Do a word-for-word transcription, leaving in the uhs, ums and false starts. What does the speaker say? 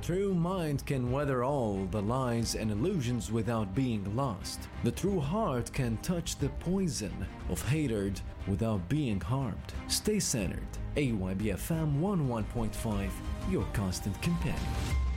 true mind can weather all the lies and illusions without being lost. The true heart can touch the poison of hatred without being harmed. Stay centered. A Y B F M one oh one point five, your constant companion.